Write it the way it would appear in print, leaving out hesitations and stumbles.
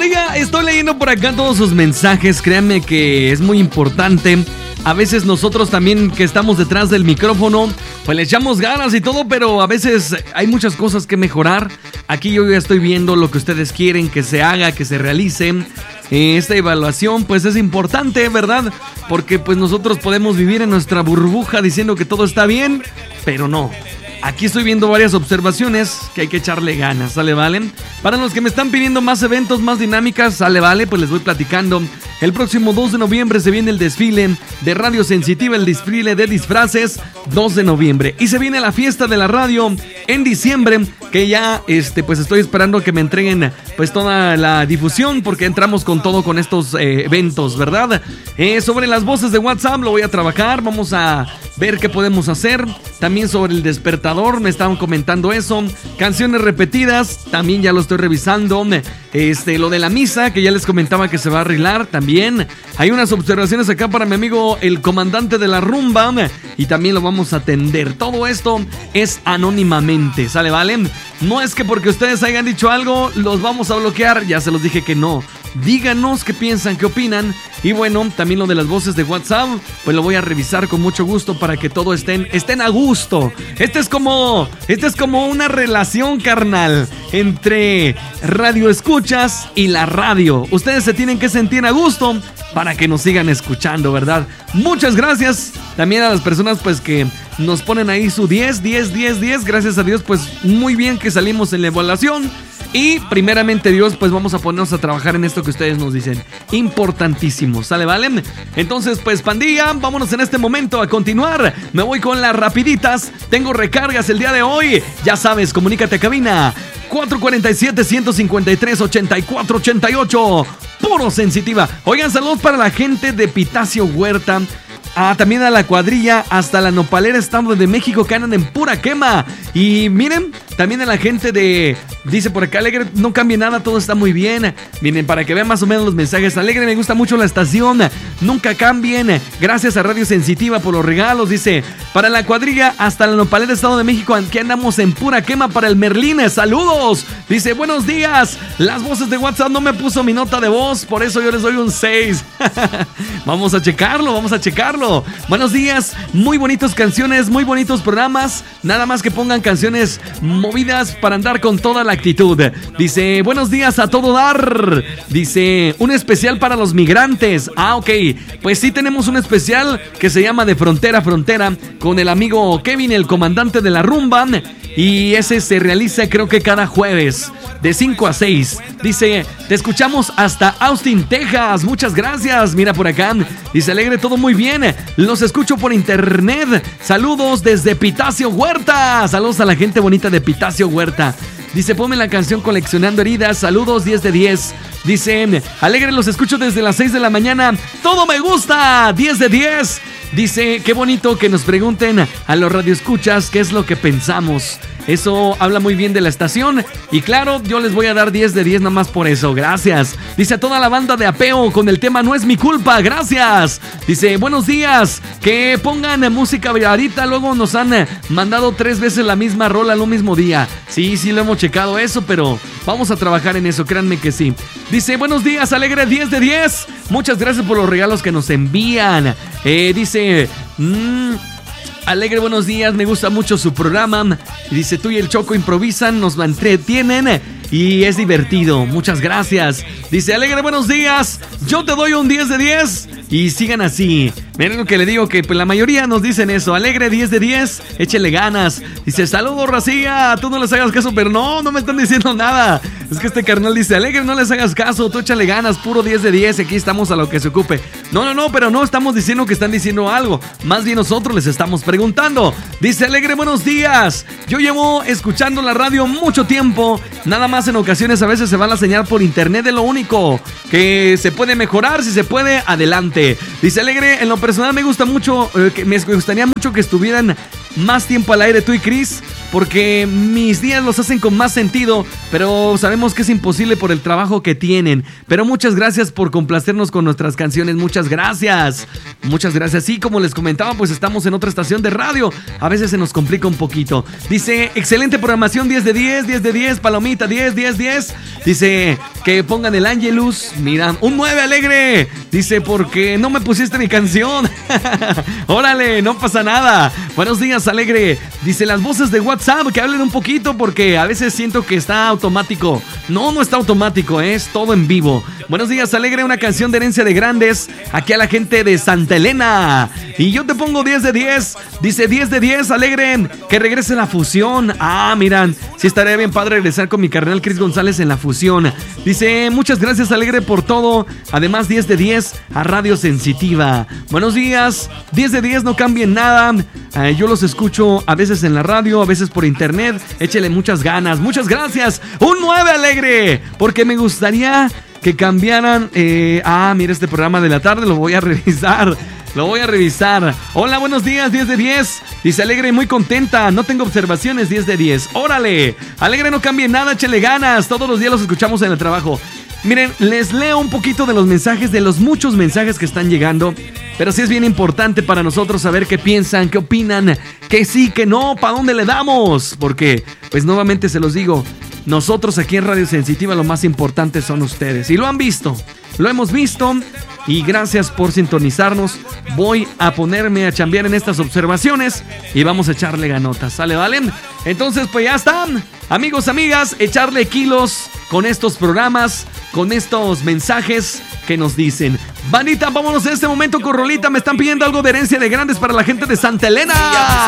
Oiga, estoy leyendo por acá todos sus mensajes. Créanme que es muy importante. A veces nosotros también que estamos detrás del micrófono, pues le echamos ganas y todo, pero a veces hay muchas cosas que mejorar. Aquí yo ya estoy viendo lo que ustedes quieren que se haga, que se realice. Esta evaluación pues es importante, ¿verdad? Porque pues nosotros podemos vivir en nuestra burbuja diciendo que todo está bien, pero no. Aquí estoy viendo varias observaciones que hay que echarle ganas, ¿sale, vale? Para los que me están pidiendo más eventos, más dinámicas, ¿sale, vale? Pues les voy platicando. El próximo 2 de noviembre se viene el desfile de Radio Sensitiva, el desfile de disfraces, 2 de noviembre. Y se viene la fiesta de la radio en diciembre, que ya pues estoy esperando que me entreguen pues toda la difusión, porque entramos con todo con estos eventos, ¿verdad? Sobre las voces de WhatsApp lo voy a trabajar, vamos a ver qué podemos hacer. También sobre el despertador, me estaban comentando eso. Canciones repetidas, también ya lo estoy revisando. Lo de la misa, que ya les comentaba que se va a arreglar, también. Hay unas observaciones acá para mi amigo el comandante de la rumba, y también lo vamos a atender. Todo esto es anónimamente, ¿sale, vale? No es que porque ustedes hayan dicho algo, los vamos a bloquear, ya se los dije que no. Díganos qué piensan, qué opinan. Y bueno, también lo de las voces de WhatsApp, pues lo voy a revisar con mucho gusto para que todos estén a gusto. Este es como una relación, carnal, entre radio escuchas y la radio. Ustedes se tienen que sentir a gusto para que nos sigan escuchando, ¿verdad? Muchas gracias también a las personas pues que nos ponen ahí su 10. Gracias a Dios, pues muy bien que salimos en la evaluación. Y primeramente Dios, pues vamos a ponernos a trabajar en esto que ustedes nos dicen. Importantísimo, ¿sale, vale? Entonces, pues pandilla, vámonos en este momento a continuar. Me voy con las rapiditas. Tengo recargas el día de hoy. Ya sabes, comunícate a cabina 447-153-8488. Puro Sensitiva. Oigan, saludos para la gente de Pitacio Huerta. También a la cuadrilla hasta la Nopalera, Estado de México, que andan en pura quema. Y miren, también a la gente de... Dice por acá, Alegre, no cambie nada, todo está muy bien. Miren, para que vean más o menos los mensajes. Alegre, me gusta mucho la estación, nunca cambien. Gracias a Radio Sensitiva por los regalos. Dice, para la cuadrilla hasta la Nopalera, Estado de México, aquí andamos en pura quema para el Merlín. Saludos. Dice, buenos días. Las voces de WhatsApp no me puso mi nota de voz, por eso yo les doy un 6. Vamos a checarlo. Buenos días, muy bonitas canciones, muy bonitos programas. Nada más que pongan canciones movidas para andar con toda la actitud. Dice, buenos días a todo dar. Dice, un especial para los migrantes. Ok, pues sí tenemos un especial que se llama De Frontera a Frontera con el amigo Kevin, el comandante de la rumba. Y ese se realiza creo que cada jueves de 5 a 6. Dice, te escuchamos hasta Austin, Texas. Muchas gracias. Mira por acá. Dice, Alegre, todo muy bien. Los escucho por internet. Saludos desde Pitacio Huerta. Saludos a la gente bonita de Pitacio Huerta. Dice, ponme la canción Coleccionando Heridas. Saludos, 10 de 10. Dice, Alegre, los escucho desde las 6 de la mañana. Todo me gusta, 10 de 10. Dice, qué bonito que nos pregunten a los radioescuchas qué es lo que pensamos. Eso habla muy bien de la estación. Y claro, yo les voy a dar 10 de 10 nada más por eso. Gracias. Dice, a toda la banda de Apeo con el tema No es mi culpa. Gracias. Dice, buenos días. Que pongan música ahorita. Luego nos han mandado 3 veces la misma rola el mismo día. Sí, lo hemos checado eso, pero vamos a trabajar en eso. Créanme que sí. Dice, buenos días, Alegre, 10 de 10. Muchas gracias por los regalos que nos envían. Dice... Alegre, buenos días, me gusta mucho su programa. Dice, tú y el Choco improvisan, nos entretienen y es divertido. Muchas gracias. Dice, Alegre, buenos días, yo te doy un 10 de 10 y sigan así. Miren lo que le digo, que pues la mayoría nos dicen eso. Alegre, 10 de 10, échele ganas. Dice, saludos, Racilla, tú no les hagas caso. Pero no me están diciendo nada. Es que este carnal dice, Alegre, no les hagas caso, tú échale ganas, puro 10 de 10, aquí estamos a lo que se ocupe. No, pero no estamos diciendo que están diciendo algo. Más bien nosotros les estamos preguntando. Dice, Alegre, buenos días, yo llevo escuchando la radio mucho tiempo. Nada más en ocasiones a veces se va la señal por internet, de lo único que se puede mejorar, si se puede, adelante. Dice, Alegre, en lo personal me gusta mucho, me gustaría mucho que estuvieran más tiempo al aire tú y Chris, porque mis días los hacen con más sentido, pero sabemos que es imposible por el trabajo que tienen. Pero muchas gracias por complacernos con nuestras canciones, muchas gracias. Sí, como les comentaba, pues estamos en otra estación de radio, a veces se nos complica un poquito. Dice, excelente programación, 10 de 10, 10 de 10, palomita, 10, 10, 10. Dice, que pongan el Angelus. Mira, un 9 alegre. Dice, porque no me pusiste mi canción. Órale, no pasa nada. Buenos días, alegre. Dice, las voces de WhatsApp que hablen un poquito porque a veces siento que está automático. No está automático, es todo en vivo. Buenos días, alegre. Una canción de Herencia de Grandes. Aquí a la gente de Santa Elena. Y yo te pongo 10 de 10. Dice 10 de 10, alegre. Que regrese la fusión. Miran, sí estaría bien padre regresar con mi carnal Chris González en la fusión. Dice, muchas gracias, alegre, por todo. Además, 10 de 10 a Radio Sensitiva. Buenos días, 10 de 10, no cambien nada. Yo los escucho a veces en la radio, a veces por internet. Échele muchas ganas. Muchas gracias. Un 9, alegre. Porque me gustaría que cambiaran. Mira, este programa de la tarde lo voy a revisar. Hola, buenos días, 10 de 10. Dice, alegre, muy contenta. No tengo observaciones, 10 de 10. Órale, alegre, no cambie nada, échele ganas. Todos los días los escuchamos en el trabajo. Miren, les leo un poquito de los mensajes, de los muchos mensajes que están llegando. Pero sí es bien importante para nosotros saber qué piensan, qué opinan, que sí, que no, para dónde le damos. Porque, pues nuevamente se los digo, nosotros aquí en Radio Sensitiva lo más importante son ustedes. Y lo han visto, lo hemos visto. Y gracias por sintonizarnos. Voy a ponerme a chambear en estas observaciones y vamos a echarle ganotas. ¿Sale, vale? Entonces, pues ya están. Amigos, amigas, echarle kilos con estos programas, con estos mensajes que nos dicen. Bandita, vámonos en este momento con rolita. Me están pidiendo algo de Herencia de Grandes para la gente de Santa Elena.